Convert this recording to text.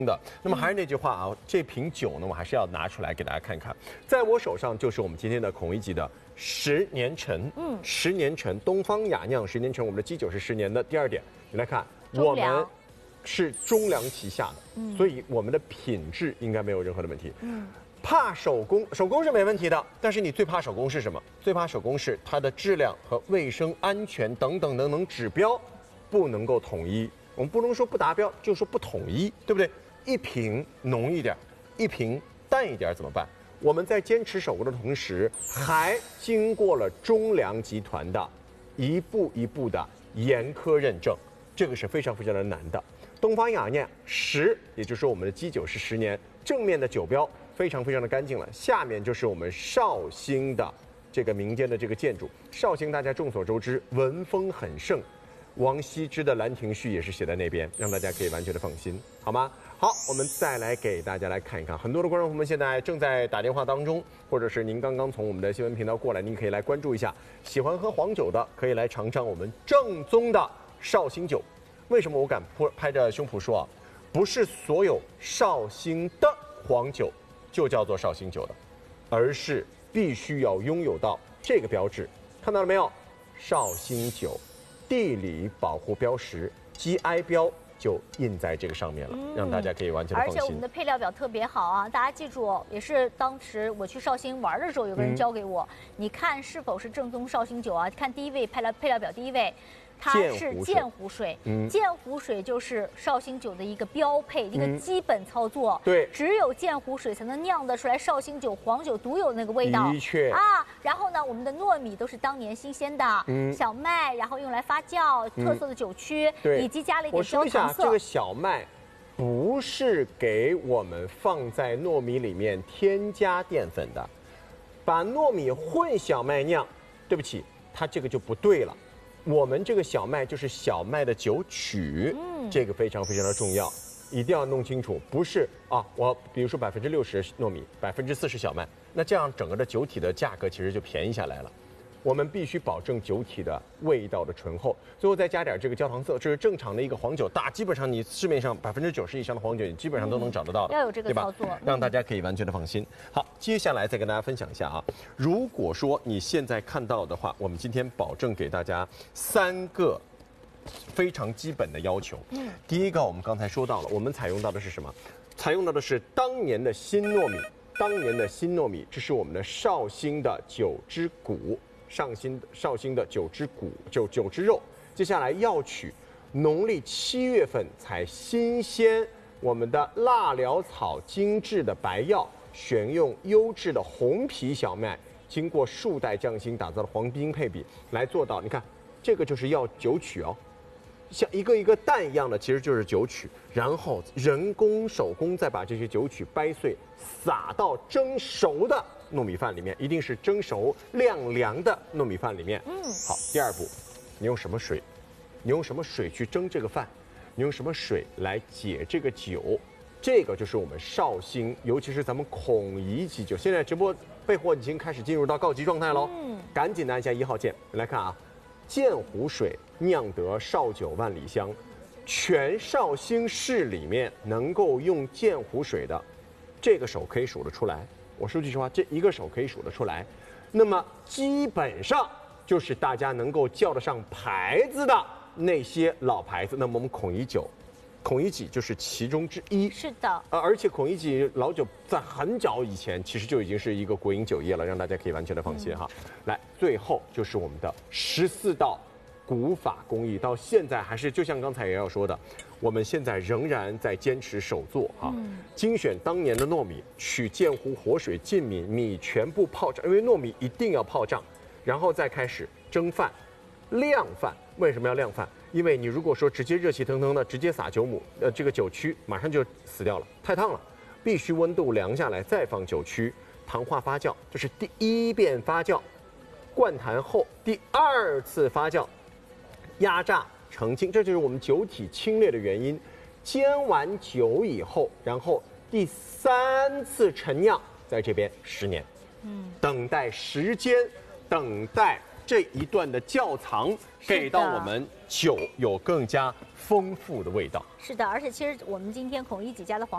的。那么还是那句话啊，这瓶酒呢，我还是要拿出来给大家看看。在我手上就是我们今天的孔乙己的10年陈，10年陈，东方雅酿10年陈，我们的基酒是10年的。第二点，你来看，我们是中粮旗下的，所以我们的品质应该没有任何的问题。怕手工，手工是没问题的，但是你最怕手工是什么？最怕手工是它的质量和卫生安全等等指标不能够统一。我们不能说不达标，就说不统一，对不对？一瓶浓一点，一瓶淡一点怎么办？我们在坚持手工的同时，还经过了中粮集团的一步一步的严苛认证，这个是非常的难的。东方雅酿10，也就是说我们的基酒是10年，正面的酒标非常的干净了。下面就是我们绍兴的这个民间的这个建筑，绍兴大家众所周知，文风很盛。王羲之的《兰亭序》也是写在那边，让大家可以完全的放心，好吗？好，我们再来给大家来看一看，很多的观众朋友们现在正在打电话当中，或者是您刚刚从我们的新闻频道过来，您可以来关注一下。喜欢喝黄酒的，可以来尝尝我们正宗的绍兴酒。为什么我敢拍着胸脯说啊？不是所有绍兴的黄酒就叫做绍兴酒的，而是必须要拥有到这个标志，看到了没有？绍兴酒。地理保护标识 GI 标就印在这个上面了，让大家可以完全的放心。 而且我们的配料表特别好啊，大家记住，也是当时我去绍兴玩的时候，有个人教给我，你看是否是正宗绍兴酒啊？看第一位配料表第一位。它是鉴湖水，鉴湖水就是绍兴酒的一个标配，一个基本操作。 对， 只有鉴湖水才能酿得出来绍兴酒、黄酒独有的那个味道。 的确啊，然后呢，我们的糯米都是当年新鲜的，小麦，然后用来发酵，特色的酒曲，以及加了一点焦糖色。 我说一下，这个小麦不是给我们放在糯米里面添加淀粉的，把糯米混小麦酿，对不起，它这个就不对了。我们这个小麦就是小麦的酒曲，这个非常的重要，一定要弄清楚。不是啊，我比如说60%糯米，40%小麦，那这样整个的酒体的价格其实就便宜下来了。我们必须保证酒体的味道的醇厚，最后再加点这个焦糖色，这是正常的一个黄酒。基本上你市面上90%以上的黄酒，你基本上都能找得到的， 要有这个操作， 让大家可以完全的放心。好，接下来再跟大家分享一下啊，如果说你现在看到的话，我们今天保证给大家3个非常基本的要求。第一个我们刚才说到了，我们采用到的是什么？采用到的是当年的新糯米，这是我们的绍兴的酒之骨。绍兴的酒之骨，酒之肉，接下来要取农历7月份采新鲜我们的腊寮草精制的白药，选用优质的红皮小麦，经过数代匠心打造的黄金配比来做到。你看，这个就是要酒曲哦，像一个蛋一样的，其实就是酒曲，然后人工手工再把这些酒曲掰碎，撒到蒸熟的糯米饭里面，一定是蒸熟晾凉的糯米饭里面。好，第二步，你用什么水？你用什么水去蒸这个饭？你用什么水来解这个酒？这个就是我们绍兴，尤其是咱们孔乙己酒。现在直播备货已经开始进入到告急状态喽，赶紧的按一下1号键。你来看啊，鉴湖水酿得绍酒万里香，全绍兴市里面能够用鉴湖水的，这个手可以数得出来。我说句实话，这一个手可以数得出来，那么基本上就是大家能够叫得上牌子的那些老牌子。那么我们孔乙己就是其中之一。是的，而且孔乙己老酒在很早以前其实就已经是一个国营酒业了，让大家可以完全的放心哈。来，最后就是我们的14道古法工艺，到现在还是就像刚才也要说的，我们现在仍然在坚持手做哈，精选当年的糯米，取鉴湖活水浸米，米全部泡胀，因为糯米一定要泡胀，然后再开始蒸饭、晾饭。为什么要晾饭？因为你如果说直接热气腾腾的直接撒酒母，这个酒曲马上就死掉了，太烫了，必须温度凉下来再放酒曲，糖化发酵，这是第1遍发酵，灌坛后第2次发酵。压榨澄清，这就是我们酒体清冽的原因。煎完酒以后，然后第3次陈酿，在这边10年，等待时间，等待这一段的窖藏，给到我们酒有更加丰富的味道。 是的，而且其实我们今天孔乙己家的黄